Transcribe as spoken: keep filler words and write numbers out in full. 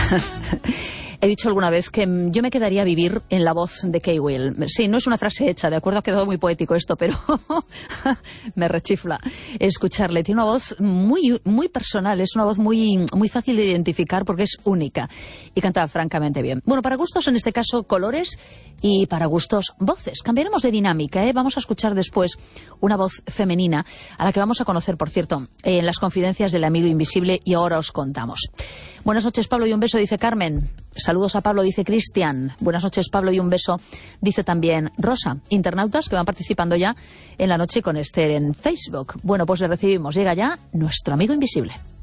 He dicho alguna vez que yo me quedaría a vivir en la voz de Kay Will. Sí, no es una frase hecha, de acuerdo, ha quedado muy poético esto, pero me rechifla escucharle. Tiene una voz muy, muy personal, es una voz muy, muy fácil de identificar porque es única y canta francamente bien. Bueno, para gustos, en este caso, colores, y para gustos, voces. Cambiaremos de dinámica, ¿eh? Vamos a escuchar después una voz femenina, a la que vamos a conocer, por cierto, en las confidencias del amigo invisible, y ahora os contamos. Buenas noches, Pablo, y un beso, dice Carmen. Saludos a Pablo, dice Cristian. Buenas noches, Pablo, y un beso, dice también Rosa. Internautas que van participando ya en la noche con Esther en Facebook. Bueno, pues le recibimos. Llega ya nuestro amigo invisible.